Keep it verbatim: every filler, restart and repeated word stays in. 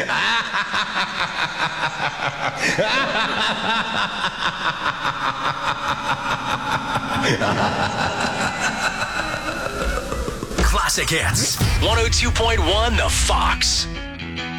Classic hits. one oh two point one The Fox.